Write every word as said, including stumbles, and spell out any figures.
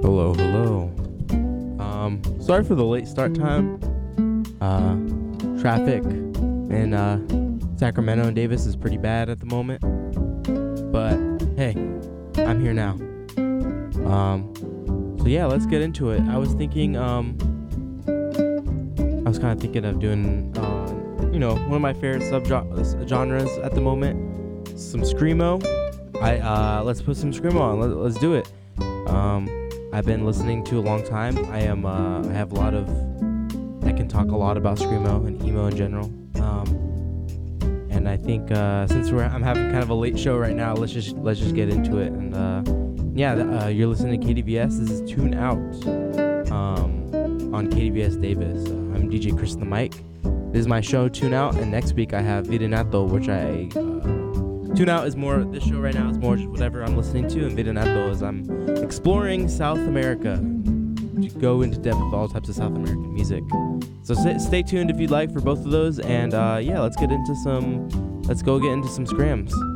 Hello, hello. Um, sorry for the late start time. Uh, traffic in uh, Sacramento and Davis is pretty bad at the moment. But hey, I'm here now. Um, so yeah, let's get into it. I was thinking, um, I was kind of thinking of doing, uh, you know, one of my favorite subgenres at the moment, some screamo. I uh, let's put some screamo on. Let, let's do it. Um, I've been listening to a long time. I am. Uh, I have a lot of. I can talk a lot about screamo and emo in general. Um, and I think uh, since we're, I'm having kind of a late show right now, let's just let's just get into it. And uh, yeah, uh, you're listening to K D V S. This is Tune Out um, on K D V S Davis. Uh, I'm D J Chris the Mic. This is my show, Tune Out, and next week I have Vidinato, which I. Uh, Tune Out is more, this show right now is more just whatever I'm listening to, and Vidinato is I'm exploring South America, to go into depth with all types of South American music. So stay, stay tuned if you'd like for both of those, and uh, yeah, let's get into some, let's go get into some scrams.